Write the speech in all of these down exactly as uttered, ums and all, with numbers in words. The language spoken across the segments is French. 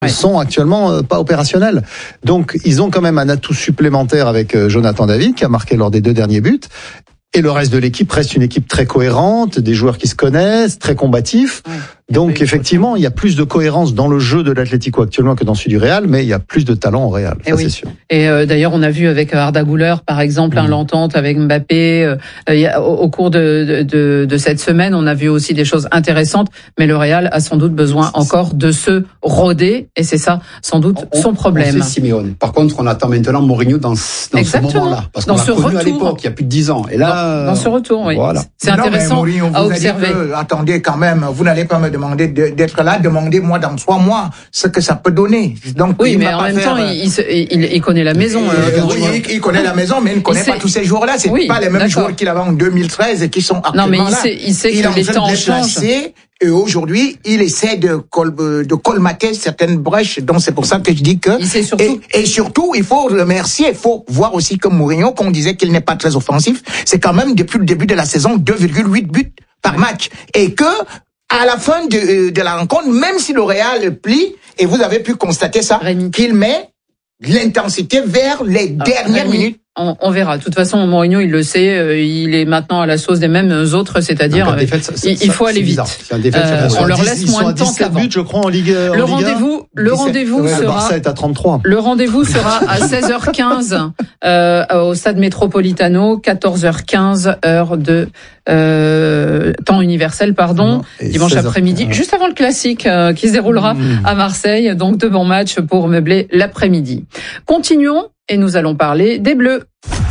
ouais. sont actuellement euh, pas opérationnels. Donc, ils ont quand même un atout supplémentaire avec euh, Jonathan David, qui a marqué lors des deux derniers buts. Et le reste de l'équipe reste une équipe très cohérente, des joueurs qui se connaissent, très combatifs. Ouais. Donc effectivement, il y a plus de cohérence dans le jeu de l'Atlético actuellement que dans celui du Real, mais il y a plus de talent au Real, ça oui. c'est sûr. Et euh, d'ailleurs, on a vu avec Arda Güler, par exemple, mmh. hein, l'entente avec Mbappé. Euh, y a, au, au cours de, de, de cette semaine, on a vu aussi des choses intéressantes, mais le Real a sans doute besoin encore de se roder, et c'est ça, sans doute, on, son problème. On sait Simeone. Par contre, on attend maintenant Mourinho dans, dans ce moment-là, parce qu'on l'a connu retour. à l'époque, il y a plus de dix ans. Et là, dans, dans ce retour, oui. Voilà. C'est non, intéressant Mourinho, vous à observer. Que, attendez quand même, vous n'allez pas me demander de, d'être là, demandez-moi dans trois mois ce que ça peut donner. Donc, oui, mais en même faire... temps, il, il, il connaît la maison. Euh, oui, il, il connaît la maison, mais il ne connaît il pas tous ces joueurs-là. C'est oui, pas les mêmes d'accord. joueurs qu'il avait en deux mille treize et qui sont actuellement non, mais il là. Sait, il sait il que les temps changent. Et aujourd'hui, il essaie de, col, de colmater certaines brèches. Donc, c'est pour ça que je dis que... Il sait surtout... Et, et surtout, il faut le remercier. Il faut voir aussi comme Mourinho, qu'on disait qu'il n'est pas très offensif. C'est quand même, depuis le début de la saison, deux virgule huit buts par oui. match. Et que, à la fin de, de la rencontre, même si le Real plie, et vous avez pu constater ça, Rémi. qu'il met l'intensité vers les ah, dernières Rémi. minutes. On, on verra. De toute façon, Mourinho, il le sait. Euh, il est maintenant à la sauce des mêmes autres, c'est-à-dire euh, défaite, ça, il, ça, il faut aller vite. Défaite, euh, on leur laisse moins de temps qu'avant. Buts, je crois, en Ligue. En le rendez-vous, le rendez-vous ouais, sera. Le Barça est à trente-trois. Le rendez-vous sera à seize heures quinze euh, au Stade Metropolitano, quatorze heures quinze heure de euh, temps universel, pardon, et dimanche après-midi, juste avant le classique euh, qui se déroulera mmh. à Marseille. Donc deux bons matchs pour meubler l'après-midi. Continuons. Et nous allons parler des Bleus.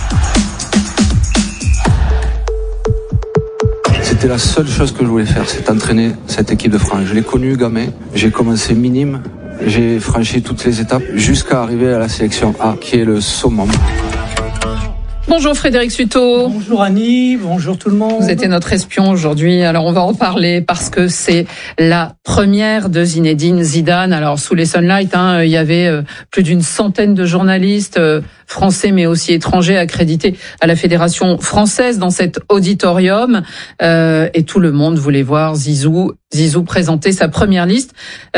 C'était la seule chose que je voulais faire, c'est entraîner cette équipe de France. Je l'ai connue gamin, j'ai commencé minime, j'ai franchi toutes les étapes jusqu'à arriver à la sélection A, qui est le summum. Bonjour Frédéric Sutot. Bonjour Annie, bonjour tout le monde. Vous étiez notre espion aujourd'hui, alors on va en parler parce que c'est la première de Zinedine Zidane. Alors sous les Sunlight, hein, il y avait euh, plus d'une centaine de journalistes euh, français mais aussi étrangers accrédités à la Fédération française dans cet auditorium euh, et tout le monde voulait voir Zizou, Zizou présenter sa première liste.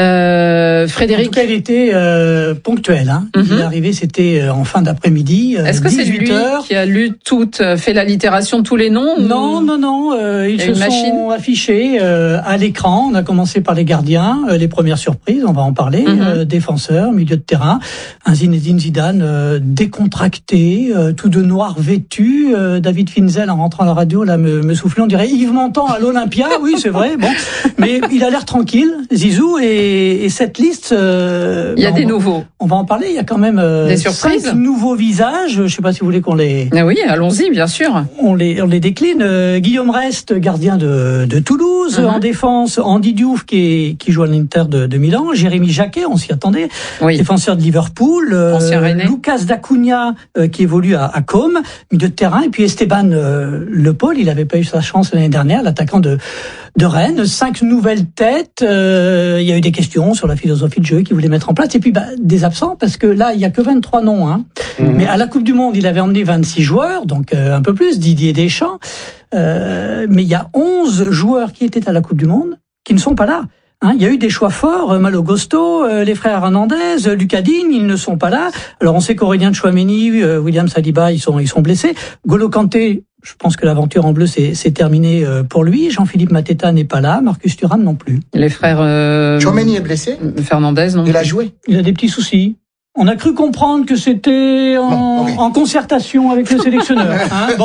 Euh, Frédéric. En tout cas, il était euh, ponctuel. Hein. Mm-hmm. Il est arrivé, c'était en fin d'après-midi. Euh, Est-ce que c'est lui heures. qui a lu toutes, fait l'allitération de tous les noms? Non, ou... non, non. Euh, ils se sont machine. affichés euh, à l'écran. On a commencé par les gardiens, euh, les premières surprises, on va en parler. Mm-hmm. Euh, défenseurs, milieu de terrain. Un Zinedine Zidane euh, décontracté, euh, tout de noir vêtu. Euh, David Finzel, en rentrant à la radio, là, me, me soufflait. On dirait Yves Montand à l'Olympia. Oui, c'est vrai. Bon, mais il a l'air tranquille, Zizou, et, et cette liste. Euh, il y a ben, des on, nouveaux. On va en parler. Il y a quand même euh, des surprises. Cinq nouveaux visages. Je ne sais pas si vous voulez qu'on les. Ah oui, allons-y, bien sûr. On les, on les décline. Euh, Guillaume Rest, gardien de, de Toulouse, uh-huh. en défense. Andy Diouf, qui, est, qui joue à l'Inter de, de Milan. Jérémy Jacquet, on s'y attendait. Oui. Défenseur de Liverpool. Euh, Ancien Rennais. Lucas D'Acunha, euh, qui évolue à, à Com, milieu de terrain. Et puis Esteban euh, Le Paul, il n'avait pas eu sa chance l'année dernière, l'attaquant de, de Rennes. Cinq nouvelles têtes. Euh, il y a eu des questions sur la philosophie de jeu qu'ils voulaient mettre en place. Et puis bah, des absents, parce que là, il n'y a que vingt-trois noms. Hein. Mmh. Mais à la Coupe du Monde, il avait emmené vingt-six joueurs, donc euh, un peu plus, Didier Deschamps. Euh, mais il y a onze joueurs qui étaient à la Coupe du Monde qui ne sont pas là. Hein, il y a eu des choix forts, Malo Gusto, euh, les frères Hernandez, euh, Lucas Digne, ils ne sont pas là. Alors on sait qu'Aurélien Tchouaméni, euh, William Saliba, ils sont ils sont blessés. Golo Kanté, je pense que l'aventure en bleu c'est c'est terminé euh, pour lui. Jean-Philippe Mateta n'est pas là, Marcus Thuram non plus. Les frères euh, Tchouaméni est blessé. Fernandez non. Il a joué. Il a des petits soucis. On a cru comprendre que c'était en, bon, okay. en concertation avec le sélectionneur. Hein, bon.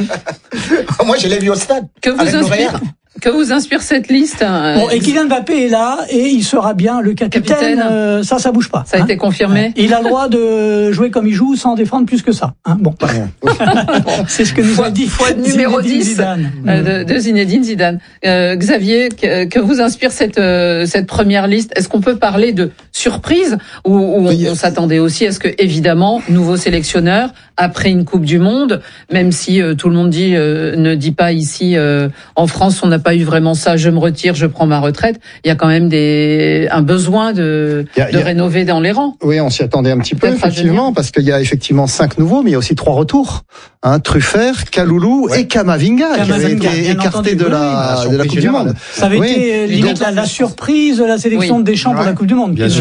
Moi, je l'ai vu au stade. Que vous inspire, que vous inspire cette liste? Bon, et Kylian Mbappé est là et il sera bien le capitaine. capitaine. Euh, ça, ça bouge pas. Ça a hein. été confirmé. Il a le droit de jouer comme il joue sans défendre plus que ça. Hein, bon, c'est ce que nous a dit fois numéro dix Zidane. Euh, de, de Zinedine Zidane. Euh, Xavier, que, que vous inspire cette euh, cette première liste? Est-ce qu'on peut parler de surprise ou, ou on, on s'attendait aussi à ce que évidemment nouveau sélectionneur après une Coupe du Monde, même si euh, tout le monde dit euh, ne dit pas ici euh, en France on n'a pas eu vraiment ça, je me retire, je prends ma retraite. Il y a quand même des un besoin de, a, de rénover dans les rangs. Oui, on s'y attendait un petit peu effectivement parce qu'il y a effectivement cinq nouveaux, mais il y a aussi trois retours. Hein, Truffert, Kaloulou ouais. et Kamavinga, Kamavinga qui avaient été écartés de la, de la Coupe du Monde. Ça avait oui. été limite la, la surprise de la sélection oui. de Deschamps ouais. pour la Coupe du Monde. Bien sûr.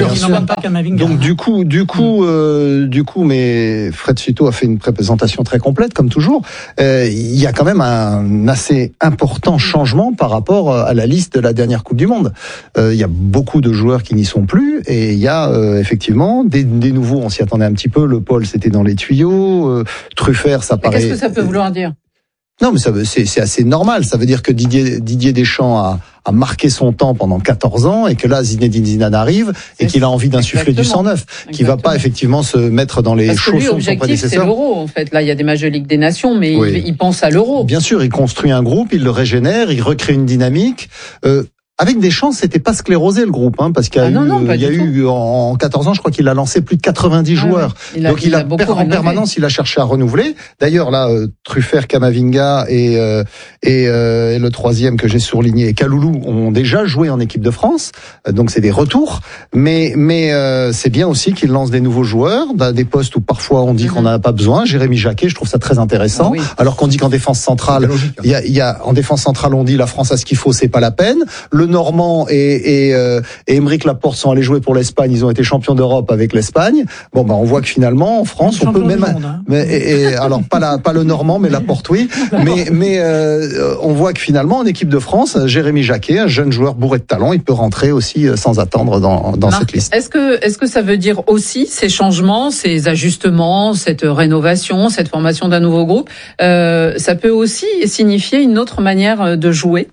pas Kamavinga. Donc du coup, du coup, euh, du coup, mais Fred Suto a fait une présentation très complète, comme toujours. Euh, il y a quand même un assez important changement par rapport à la liste de la dernière Coupe du Monde. Euh, il y a beaucoup de joueurs qui n'y sont plus, et il y a euh, effectivement des, des nouveaux. On s'y attendait un petit peu. Le Paul, c'était dans les tuyaux. Euh, Truffert, ça paraît. Qu'est-ce que ça peut vouloir dire? Non, mais ça veut, c'est, c'est assez normal. Ça veut dire que Didier, Didier Deschamps a, a marqué son temps pendant quatorze ans, et que là, Zinedine Zidane arrive et qu'il a envie d'insuffler du sang neuf, qui va pas effectivement se mettre dans les Parce que lui, chaussons de son prédécesseur. C'est l'euro, en fait. Là, il y a des matchs de Ligue des Nations, mais oui. il, il pense à l'euro. Bien sûr, il construit un groupe, il le régénère, il recrée une dynamique. Euh, Avec Deschamps, c'était pas sclérosé le groupe, hein, parce qu'il y a ah eu, non, non, il y a eu en quatorze ans, je crois qu'il a lancé plus de quatre-vingt-dix ah joueurs. Ouais. Il a, Donc il, il a, a en permanence, il a cherché à renouveler. D'ailleurs là, euh, Truffert, Kamavinga et euh, et, euh, et le troisième que j'ai surligné, Kaloulou, ont déjà joué en équipe de France. Euh, donc c'est des retours. Mais mais euh, c'est bien aussi qu'il lance des nouveaux joueurs, dans des postes où parfois on dit mm-hmm. qu'on n'en a pas besoin. Jérémy Jacquet, je trouve ça très intéressant. Ah oui. Alors qu'on dit qu'en défense centrale, il y a, il y a en défense centrale, on dit la France a ce qu'il faut, c'est pas la peine. Le Normand et, et, euh, et Aymeric Laporte sont allés jouer pour l'Espagne. Ils ont été champions d'Europe avec l'Espagne. Bon, bah, on voit que finalement, en France, on peut même, monde, hein. mais, et, et, alors pas la, pas le Normand, mais Laporte, oui. mais, mais euh, on voit que finalement, en équipe de France, Jérémy Jacquet, un jeune joueur bourré de talent, il peut rentrer aussi sans attendre dans, dans Marc, cette liste. Est-ce que, est-ce que ça veut dire aussi ces changements, ces ajustements, cette rénovation, cette formation d'un nouveau groupe, euh, ça peut aussi signifier une autre manière de jouer?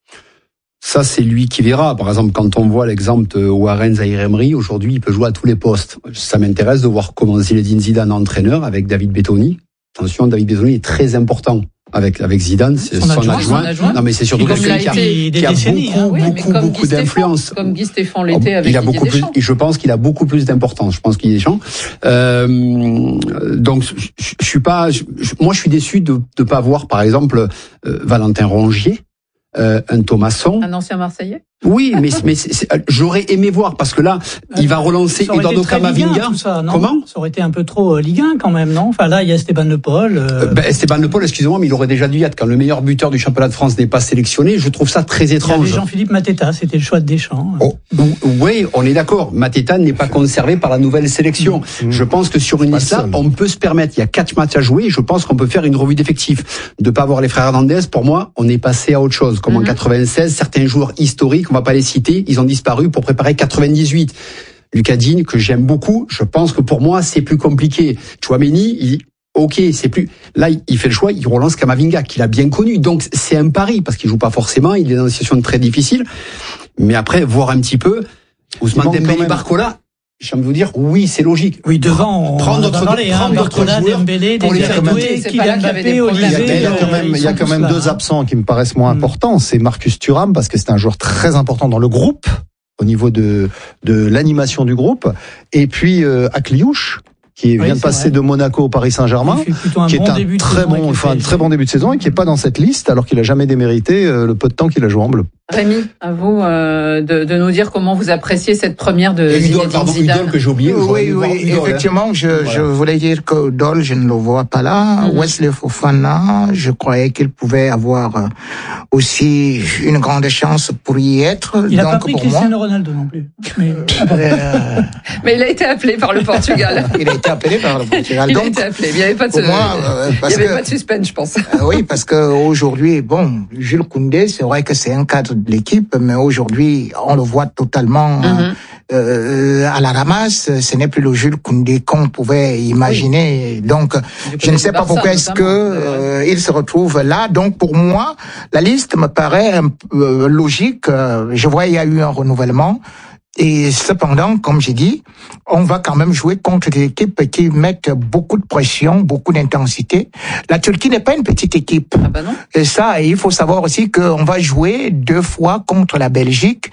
Ça, c'est lui qui verra. Par exemple, quand on voit l'exemple de Warren Zaïre-Emery, aujourd'hui, il peut jouer à tous les postes. Ça m'intéresse de voir comment Zinedine Zidane, entraîneur, avec David Bettoni. Attention, David Bettoni est très important. Avec, avec Zidane, c'est son, son adjoint. adjoint. Adjoint. Non, mais c'est surtout quelqu'un qui a, qui a beaucoup, hein, oui, beaucoup, beaucoup d'influence. Comme Guy Stéphane l'était avec il a beaucoup plus, et je pense qu'il a beaucoup plus d'importance. Je pense qu'il est Deschamps. Euh, donc, je, je suis pas, je, moi, je suis déçu de ne pas voir, par exemple, euh, Valentin Rongier. Euh, un Thomasson. Un ancien Marseillais. Oui, mais, mais c'est, c'est, j'aurais aimé voir, parce que là, euh, il va relancer Eduardo Camavinga. Comment? Ça aurait été un peu trop euh, Ligue un quand même, non? Enfin là, il y a Esteban Le Paul. Euh... Ben, Esteban Le Paul, excusez-moi, mais il aurait déjà dû y être quand le meilleur buteur du championnat de France n'est pas sélectionné. Je trouve ça très étrange. Il y avait Jean-Philippe Mateta, c'était le choix de Deschamps. Oh, oui, on est d'accord. Mateta n'est pas conservé par la nouvelle sélection. Mmh. Je pense que sur une liste là, on peut se permettre. Il y a quatre matchs à jouer. Je pense qu'on peut faire une revue d'effectifs. De pas avoir les frères Hernandez, pour moi, on est passé à autre chose. Comme mmh. en quatre-vingt-seize, certains joueurs historiques, on va pas les citer. Ils ont disparu pour préparer quatre-vingt-dix-huit. Lucas Digne, que j'aime beaucoup, je pense que pour moi, c'est plus compliqué. Chouameni, il, ok, c'est plus, là, il fait le choix, il relance Camavinga, qu'il a bien connu. Donc, c'est un pari, parce qu'il joue pas forcément, il est dans une situation très difficile. Mais après, voir un petit peu, Ousmane Dembélé, Barcola, j'ai envie de vous dire, oui, c'est logique. Oui, devant, prendre notre, prendre hein, notre joueur Dembélé, pour les faire douter. Kylian Mbappé, Olivier. Il y a quand même, il y a quand même deux absents qui me paraissent moins importants. C'est Marcus Thuram, parce que c'est un joueur très important dans le groupe, au niveau de, de l'animation du groupe. Et puis, euh, Akliouche, qui oui, vient de passer vrai. de Monaco au Paris Saint-Germain, qui bon est un très bon, enfin, très bon début de saison et qui est pas dans cette liste, alors qu'il a jamais démérité euh, le peu de temps qu'il a joué en bleu. Rémi, à vous euh, de, de nous dire comment vous appréciez cette première de Udol, pardon, Udol que j'ai oublié. Oui, oui, Udol, effectivement, hein. je, voilà. je voulais dire que Udol, je ne le vois pas là. Mm-hmm. Wesley Fofana, je croyais qu'il pouvait avoir aussi une grande chance pour y être. Il n'a pas pris pour Cristiano moi, Ronaldo non plus. Mais... Euh... Mais il a été appelé par le Portugal. Il a été appelé par le Portugal. Il Donc, a été appelé. Il n'y avait pas de, moi, euh, il y avait que, pas de suspense, je pense. Euh, oui, parce que aujourd'hui, bon, Jules Koundé, c'est vrai que c'est un cadre de l'équipe, mais aujourd'hui, on le voit totalement mm-hmm. euh, à la ramasse. Ce n'est plus le Jules Koundé qu'on pouvait imaginer. Oui. Donc, je ne sais pas pourquoi est-ce que euh, il se retrouve là. Donc, pour moi, la liste me paraît un peu euh, logique. Je vois, il y a eu un renouvellement. Et cependant, comme j'ai dit, on va quand même jouer contre des équipes qui mettent beaucoup de pression, beaucoup d'intensité. La Turquie n'est pas une petite équipe. Ah bah non. Et ça, il faut savoir aussi qu'on va jouer deux fois contre la Belgique.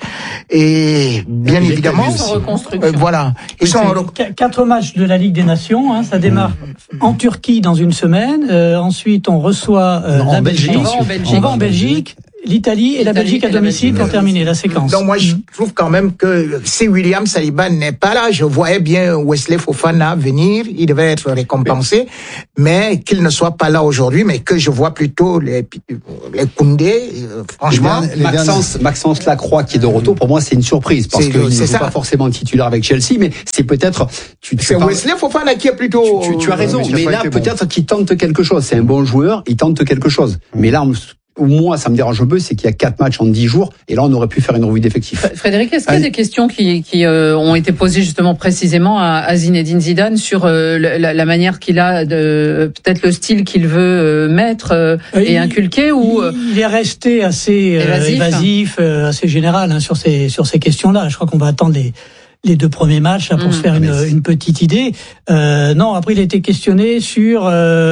Et bien et évidemment, ils sont en reconstruction. Euh, voilà. Ils sont en... Quatre matchs de la Ligue des Nations. Hein, ça démarre mmh. en Turquie dans une semaine. Euh, ensuite, on reçoit euh, non, la en Belgique. Belgique. On va en Belgique. On va en Belgique. l'Italie et la Belgique à domicile pour terminer la séquence. Donc moi je trouve quand même que si William Saliba n'est pas là, je voyais bien Wesley Fofana venir, il devait être récompensé, mais qu'il ne soit pas là aujourd'hui, mais que je vois plutôt les, les Koundé, euh, franchement. Les Maxence, Maxence Lacroix qui est de retour, pour moi c'est une surprise, parce qu'il n'est pas forcément titulaire avec Chelsea, mais c'est peut-être... Tu, tu c'est parles, Wesley Fofana qui est plutôt... Tu, tu, tu as raison, mais, mais là peut-être bon. qu'il tente quelque chose, c'est un bon joueur, il tente quelque chose. Mmh. Mais là, on, moi, ça me dérange un peu, c'est qu'il y a quatre matchs en dix jours, et là, on aurait pu faire une revue d'effectifs. Frédéric, est-ce qu'il y a des questions qui, qui euh, ont été posées justement précisément à, à Zinedine Zidane sur euh, la, la manière qu'il a, de peut-être le style qu'il veut euh, mettre euh, et il, inculquer, ou euh, il est resté assez euh, évasif, évasif euh, assez général hein, sur ces sur ces questions-là. Je crois qu'on va attendre les les deux premiers matchs là, pour mmh, se faire une, une petite idée. Euh, non, après il a été questionné sur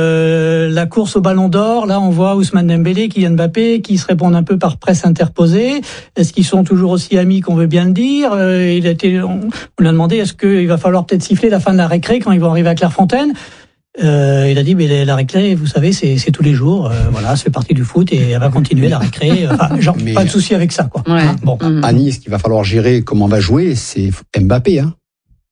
euh, la course au Ballon d'Or. Là, on voit Ousmane Dembélé, Kylian Mbappé, qui se répondent un peu par presse interposée. Est-ce qu'ils sont toujours aussi amis qu'on veut bien le dire? euh, Il a été, on, on lui a demandé est-ce qu'il va falloir peut-être siffler la fin de la récré quand ils vont arriver à Clairefontaine. Euh, il a dit, mais la récré, vous savez, c'est, c'est tous les jours. Euh, voilà, c'est parti du foot et elle va continuer la récré. Enfin, genre, mais pas de souci avec ça, quoi. Ouais. Hein, bon. Mmh. À Nice, ce qu'il va falloir gérer, comment on va jouer, c'est Mbappé, hein.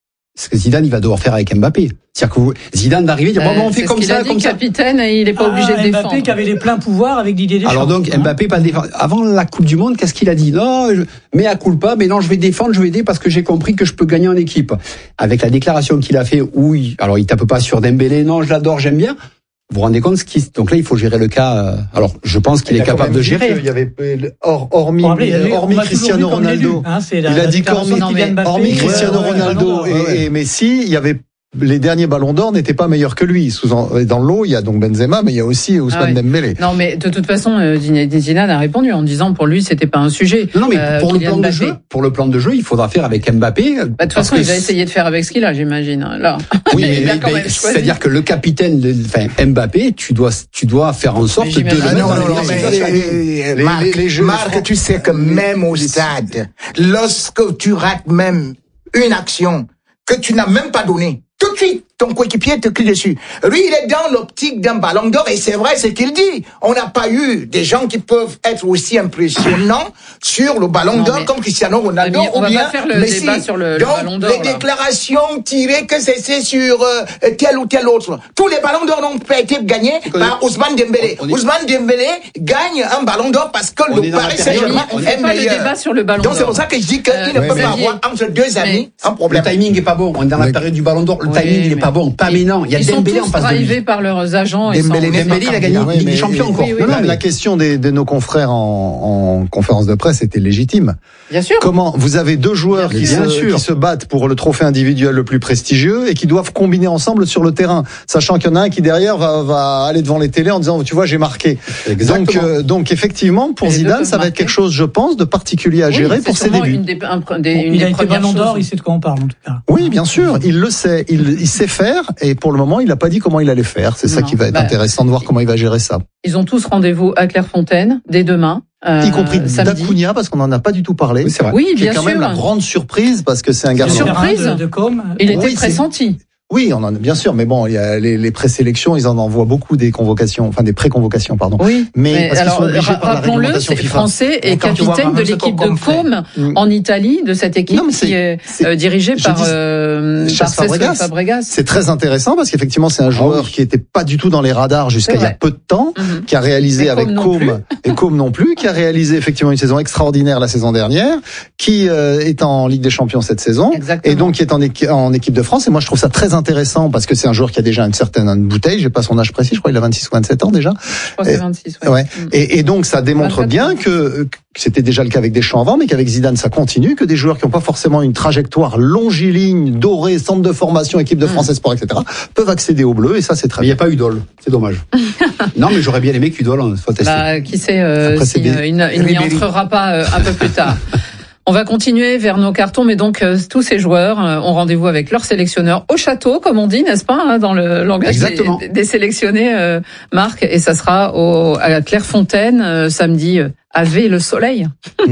Ce que Zidane, il va devoir faire avec Mbappé. C'est-à-dire que vous, Zidane d'arriver, dire, bon, bon, on fait comme ça, comme ça. Capitaine, et il est pas ah, obligé de Mbappé défendre. Mbappé qui avait les pleins pouvoirs avec Didier Deschamps. Alors donc, hein. Mbappé pas défendre. Avant la Coupe du Monde, qu'est-ce qu'il a dit? Non, je, mais à culpa, mais non, je vais défendre, je vais aider parce que j'ai compris que je peux gagner en équipe. Avec la déclaration qu'il a fait, oui, alors il tape pas sur Dembélé, non, je l'adore, j'aime bien. Vous vous rendez compte ce qui, donc là, il faut gérer le cas. Alors, je pense qu'il est capable de gérer. Il y avait, or, hormis, hormis, hormis Cristiano Ronaldo. Hein, il a dit qu'hormis, hormis Cristiano Ronaldo et, et Messi, il y avait les derniers ballons d'or n'étaient pas meilleurs que lui. Sous dans l'eau, il y a donc Benzema, mais il y a aussi Ousmane ah oui. Dembélé. Non, mais de toute façon, Zidane a répondu en disant pour lui, c'était pas un sujet. Non, mais pour euh, le plan Mbappé. de jeu, pour le plan de jeu, il faudra faire avec Mbappé. Bah, de toute façon, il va essayer de faire avec ce qu'il a, j'imagine. Là. Oui, mais, mais, mais c'est-à-dire que le capitaine, de, enfin Mbappé, tu dois, tu dois faire en sorte de le mettre non, non, non, mais les, Marc, les, les jeux Marc, tu sais que même au stade, lorsque tu rates même une action que tu n'as même pas donnée, tout de suite, ton coéquipier te crie dessus. Lui, il est dans l'optique d'un ballon d'or et c'est vrai ce qu'il dit. On n'a pas eu des gens qui peuvent être aussi impressionnants sur le ballon non, d'or comme Cristiano Ronaldo on ou va bien pas faire le Messi. Débat sur le, Donc, le ballon d'or, les là. déclarations tirées que c'est, c'est sur euh, tel ou tel autre. Tous les ballons d'or n'ont pas été gagnés par Ousmane Dembélé. On, on Ousmane Dembélé gagne un ballon d'or parce que le Paris Saint-Germain est meilleur. Le débat sur le ballon Donc d'or. c'est pour ça que je dis qu'il euh, ne ouais, peut pas avoir entre deux amis un problème. Le timing est pas bon. On est dans la période du ballon d'or. Le timing il est pas bon. Pas maintenant. Il y a Dembélé en face de lui. Ils sont tous par leurs agents. Dembélé, Dembélé il a gagné la Ligue des Champions encore. Oui, oui, la, la question des, de nos confrères en, en conférence de presse était légitime. Bien sûr. Comment vous avez deux joueurs qui se, qui se battent pour le trophée individuel le plus prestigieux et qui doivent combiner ensemble sur le terrain, sachant qu'il y en a un qui derrière va, va aller devant les télés en disant tu vois j'ai marqué. Exactement. Donc, euh, donc effectivement pour Zidane ça va marquer. être quelque chose je pense de particulier à gérer oui, pour ses débuts. Une des, un, des, une il des a été ballon d'or, il sait de quoi on parle en tout cas. Oui bien sûr, il le sait, il, il sait faire et pour le moment il n'a pas dit comment il allait faire. C'est non, ça qui va être bah, intéressant de voir comment il va gérer ça. Ils ont tous rendez-vous à Clairefontaine dès demain. Euh, y compris Dacunia parce qu'on n'en a pas du tout parlé. Oui, c'est vrai. Oui, bien qui est quand sûr. même la grande surprise parce que c'est un garçon. Surprise. De, de com. Il était oui, pressenti. Oui, on en a bien sûr, mais bon, il y a les, les présélections, ils en envoient beaucoup des convocations, enfin des pré-convocations, pardon. Oui. Mais, mais parce alors, qu'ils sont obligés par la réglementation FIFA. Français et capitaine de l'équipe de Com en Italie, de cette équipe non, qui est, est euh, dirigée par, dis, euh, par Fabregas. Fabregas. C'est très intéressant parce qu'effectivement, c'est un joueur oh, oui. qui était pas du tout dans les radars jusqu'à il y a peu de temps, mm-hmm. qui a réalisé et avec Com et Com non plus, qui a réalisé effectivement une saison extraordinaire la saison dernière, qui euh, est en Ligue des Champions cette saison Exactement. et donc qui est en, équ- en équipe de France. Et moi, je trouve ça très intéressant parce que c'est un joueur qui a déjà une certaine une bouteille. J'ai pas son âge précis. Je crois qu'il a vingt-six ou vingt-sept ans déjà. Je crois que c'est vingt-six. Ouais. ouais. Mm. Et, et donc ça démontre bien que, que c'était déjà le cas avec Deschamps avant, mais qu'avec Zidane ça continue, que des joueurs qui n'ont pas forcément une trajectoire longiligne, dorée, centre de formation, équipe de France, mm. Sport, et cetera, peuvent accéder au bleu. Et ça c'est très. Mais il n'y a pas Udol. C'est dommage. Non, mais j'aurais bien aimé qu'Udol soit testé. Bah, qui sait euh, Après, si euh, il, il n'y entrera pas euh, un peu plus tard. On va continuer vers nos cartons, mais donc euh, tous ces joueurs euh, ont rendez-vous avec leur sélectionneur au château, comme on dit, n'est-ce pas, hein, dans le langage des, des sélectionnés, euh, Marc, et ça sera au, à Clairefontaine euh, samedi, euh, avec le soleil.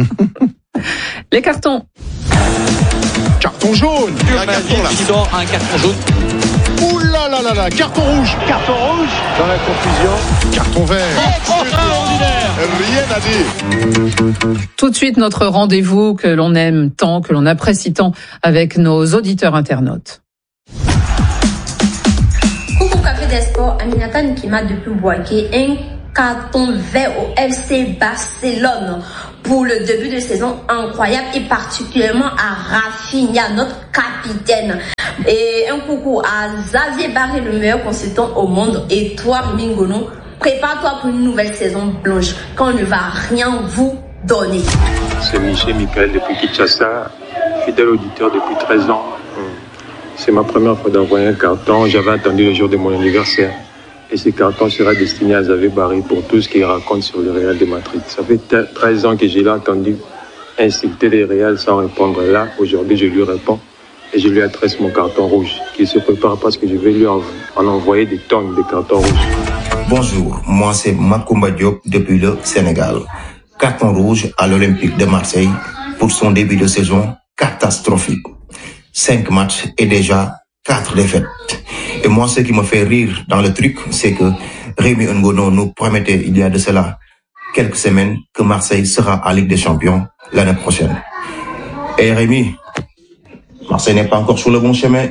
Les cartons. Carton jaune. Un carton là. Qui sort un carton jaune. Ouh là là là là, carton rouge. Carton rouge. Dans la confusion. Carton vert. Extraordinaire. rien à dire. Tout de suite, notre rendez-vous que l'on aime tant, que l'on apprécie tant avec nos auditeurs internautes. Coucou Café des Sports, Aminata Nkima depuis Boaké, un carton vert au F C Barcelone pour le début de saison incroyable et particulièrement à Rafinha, notre capitaine. Et un coucou à Xavier Barré, le meilleur consultant au monde, et toi Mingono, prépare-toi pour une nouvelle saison blanche quand on ne va rien vous donner. C'est Michel Michael depuis Kinshasa, fidèle auditeur depuis treize ans. C'est ma première fois d'envoyer un carton. J'avais attendu le jour de mon anniversaire. Et ce carton sera destiné à Xavier Barré pour tout ce qu'il raconte sur le Real de Madrid. Ça fait treize ans que je l'ai entendu insulter les Real sans répondre. Là, aujourd'hui, je lui réponds et je lui adresse mon carton rouge. Qu'il se prépare parce que je vais lui en, en envoyer des tonnes de cartons rouges. Bonjour, moi c'est Makoumba Diop depuis le Sénégal. Carton rouge à l'Olympique de Marseille pour son début de saison catastrophique. Cinq matchs et déjà quatre défaites. Et moi, ce qui me fait rire dans le truc, c'est que Rémi Ngono nous promettait il y a de cela quelques semaines que Marseille sera en Ligue des Champions l'année prochaine. Et Rémi, Marseille n'est pas encore sur le bon chemin.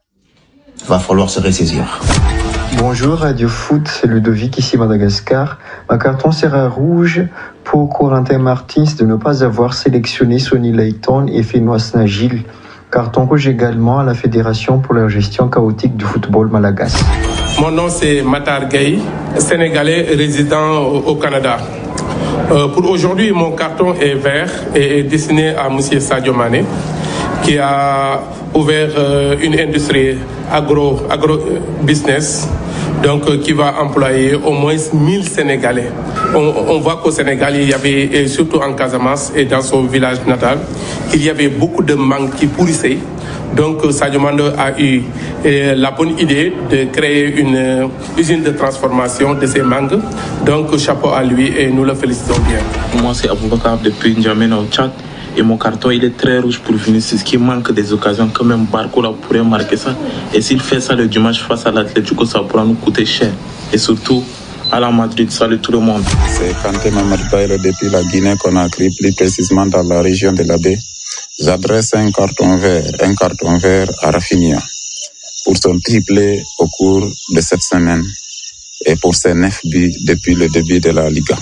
Va falloir se ressaisir. Bonjour Radio Foot, c'est Ludovic ici Madagascar. Ma carton sera rouge pour Corentin Martins de ne pas avoir sélectionné Sonny Layton et Fenois Nagil. Carton rouge également à la Fédération pour la gestion chaotique du football malagasy. Mon nom c'est Matar Gueye, Sénégalais résident au Canada. Euh, pour aujourd'hui, mon carton est vert et est destiné à Monsieur Sadio Mané, qui a ouvert euh, une industrie agro, agro business, donc euh, qui va employer au moins mille Sénégalais. On, on voit qu'au Sénégal, il y avait, et surtout en Casamance et dans son village natal, il y avait beaucoup de mangues qui pourrissaient. Donc Sadio Mané a eu euh, la bonne idée de créer une euh, usine de transformation de ces mangues. Donc chapeau à lui et nous le félicitons bien. Moi c'est Aboubakar depuis N'Djamena au Tchad. Et mon carton, il est très rouge pour Vinicius, qui manque des occasions. Quand même, Barco là, pourrait marquer ça. Et s'il fait ça le dimanche face à l'Atlético, ça pourra nous coûter cher. Et surtout, à la Madrid, salut tout le monde. C'est Kanté Mamadou Baïla depuis la Guinée-Conakry, plus précisément dans la région de l'Abbé. J'adresse un carton vert, un carton vert à Rafinha pour son triplé au cours de cette semaine et pour ses neuf buts depuis le début de la Liga.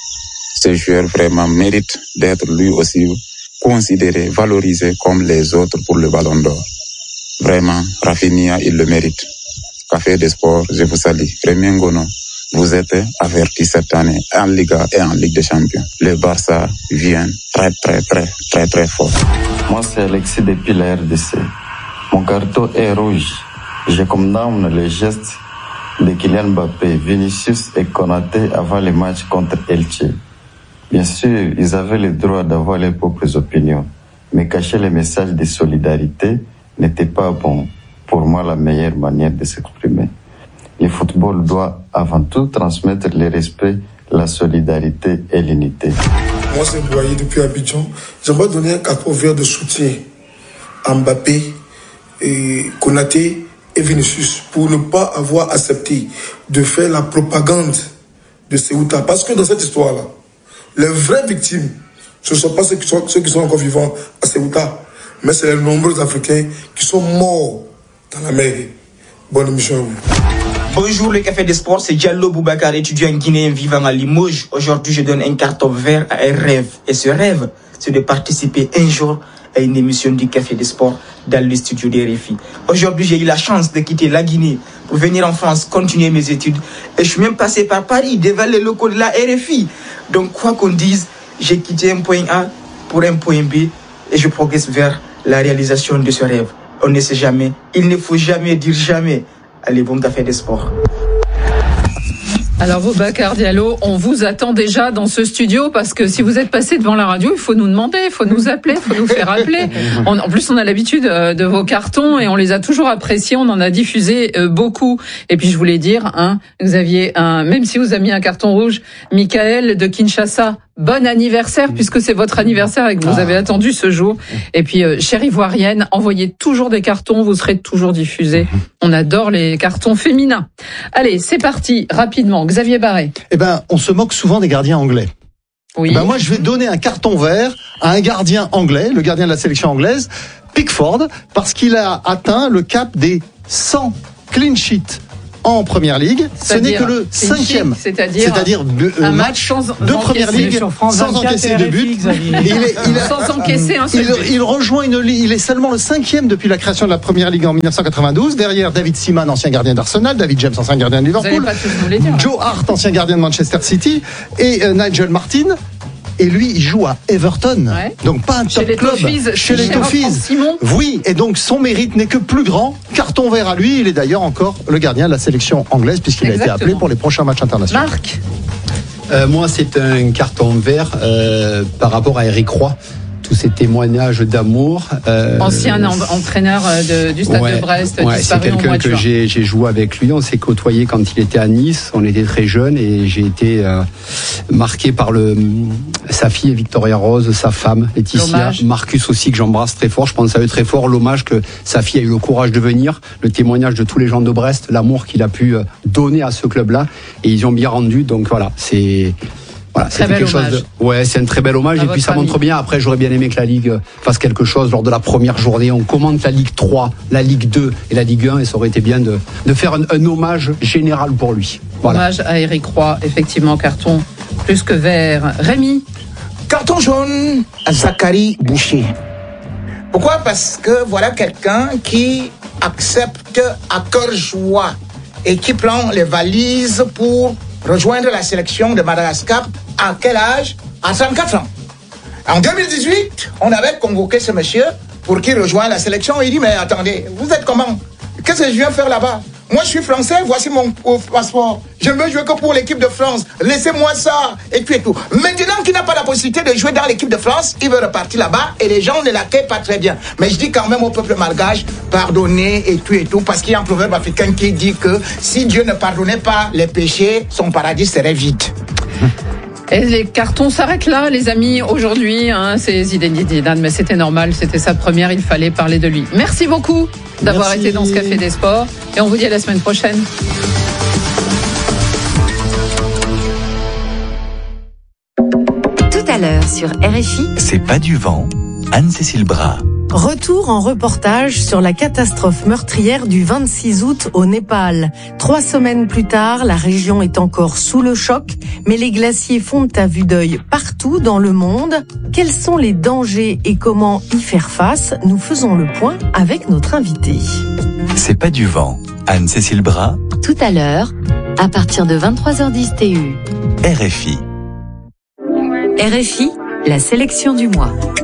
Ce joueur vraiment mérite d'être lui aussi considéré, valorisé comme les autres pour le Ballon d'Or. Vraiment, Rafinha, il le mérite. Café des Sports, je vous salue. Rémi Ngono, vous êtes averti cette année en Liga et en Ligue des Champions. Le Barça vient très, très, très, très, très fort. Moi, c'est Alexis depuis la R D C. Mon carton est rouge. Je condamne les gestes de Kylian Mbappé, Vinicius et Konaté avant le match contre Elche. Bien sûr, ils avaient le droit d'avoir leurs propres opinions, mais cacher les messages de solidarité n'était pas bon. Pour moi, la meilleure manière de s'exprimer. Le football doit avant tout transmettre le respect, la solidarité et l'unité. Moi, c'est Boyer depuis Abidjan. J'aimerais donner un carton vert de soutien à Mbappé, et Konaté et Vinicius pour ne pas avoir accepté de faire la propagande de Ceuta. Parce que dans cette histoire-là, les vraies victimes, ce ne sont pas ceux qui sont, ceux qui sont encore vivants à Ceuta, mais c'est les nombreux Africains qui sont morts dans la mer. Bonne émission à vous. Bonjour le Café des Sports, c'est Diallo Boubacar, étudiant guinéen vivant à Limoges. Aujourd'hui, je donne un carton vert à un rêve. Et ce rêve, c'est de participer un jour à une émission du Café des Sports dans le studio des R F I. Aujourd'hui, j'ai eu la chance de quitter la Guinée pour venir en France continuer mes études. Et je suis même passé par Paris, devant les locaux de la R F I. Donc, quoi qu'on dise, j'ai quitté un point A pour un point B et je progresse vers la réalisation de ce rêve. On ne sait jamais. Il ne faut jamais dire jamais. Allez, bon Café des Sports. Alors Boubacar Diallo, on vous attend déjà dans ce studio parce que si vous êtes passé devant la radio, il faut nous demander, il faut nous appeler, il faut nous faire appeler. On, en plus, on a l'habitude de vos cartons et on les a toujours appréciés, on en a diffusé beaucoup. Et puis je voulais dire, hein, Xavier, hein, même si vous avez mis un carton rouge, Michael de Kinshasa, bon anniversaire puisque c'est votre anniversaire et que vous avez attendu ce jour. Et puis, euh, chère Ivoirienne, envoyez toujours des cartons, vous serez toujours diffusés. On adore les cartons féminins. Allez, c'est parti, rapidement. Xavier Barré. Eh ben, on se moque souvent des gardiens anglais. Oui. Ben moi, je vais donner un carton vert à un gardien anglais, le gardien de la sélection anglaise, Pickford, parce qu'il a atteint le cap des cent clean sheets en Première Ligue. Ce n'est que le cinquième. C'est-à-dire, c'est-à-dire un match sans de Première Ligue sans encaisser de but. Il est, il a, sans encaisser un seul il, il rejoint une ligue. Il est seulement le cinquième depuis la création de la Première Ligue en dix-neuf cent quatre-vingt-douze. Derrière David Seaman, ancien gardien d'Arsenal, David James, ancien gardien de Liverpool, Joe Hart, ancien gardien de Manchester City, et euh, Nigel Martin. Et lui, il joue à Everton, ouais. Donc pas un top chez club. Les Toffees, chez les Toffees. Oui, et donc son mérite n'est que plus grand. Carton vert à lui. Il est d'ailleurs encore le gardien de la sélection anglaise puisqu'il Exactement. a été appelé pour les prochains matchs internationaux. Marc, euh, moi, c'est un carton vert euh, par rapport à Eric Roy. Tous ces témoignages d'amour. Euh, Ancien en, entraîneur de, du Stade ouais, de Brest. Ouais, c'est quelqu'un que j'ai, j'ai joué avec lui. On s'est côtoyé quand il était à Nice. On était très jeunes et j'ai été euh, marqué par le sa fille Victoria Rose, sa femme Laetitia, l'hommage. Marcus aussi que j'embrasse très fort. Je pense à eux très fort. L'hommage que sa fille a eu le courage de venir, le témoignage de tous les gens de Brest, l'amour qu'il a pu donner à ce club-là et ils ont bien rendu. Donc voilà, c'est Voilà, très bel quelque hommage. chose de... Ouais, c'est un très bel hommage. À et puis ça famille. montre bien. Après, j'aurais bien aimé que la Ligue fasse quelque chose lors de la première journée. On commente la Ligue trois, la Ligue deux et la Ligue un. Et ça aurait été bien de, de faire un, un hommage général pour lui. Voilà. Hommage à Eric Roy, effectivement, carton plus que vert. Rémi. Carton jaune à Zachary Boucher. Pourquoi? Parce que voilà quelqu'un qui accepte à cœur joie et qui prend les valises pour rejoindre la sélection de Madagascar. À quel âge? À trente-quatre ans. En deux mille dix-huit, on avait convoqué ce monsieur pour qu'il rejoigne la sélection. Il dit, mais attendez, vous êtes comment? Qu'est-ce que je viens faire là-bas? Moi, je suis français, voici mon passeport. Je ne veux jouer que pour l'équipe de France. Laissez-moi ça, et puis et tout. Maintenant qu'il n'a pas la possibilité de jouer dans l'équipe de France, il veut repartir là-bas, et les gens ne l'accueillent pas très bien. Mais je dis quand même au peuple malgache, pardonnez, et tout et tout, parce qu'il y a un proverbe africain qui dit que si Dieu ne pardonnait pas les péchés, son paradis serait vide. Et les cartons s'arrêtent là, les amis. Aujourd'hui, hein, c'est Zinedine Zidane, mais c'était normal, c'était sa première, il fallait parler de lui. Merci beaucoup d'avoir Merci. été dans ce Café des Sports, et on vous dit à la semaine prochaine. Tout à l'heure sur R F I. C'est pas du vent, Anne-Cécile Bras. Retour en reportage sur la catastrophe meurtrière du vingt-six août au Népal. Trois semaines plus tard, la région est encore sous le choc, mais les glaciers fondent à vue d'œil partout dans le monde. Quels sont les dangers et comment y faire face? Nous faisons le point avec notre invité. C'est pas du vent. Anne-Cécile Bras. Tout à l'heure, à partir de vingt-trois heures dix T U. R F I. R F I, la sélection du mois.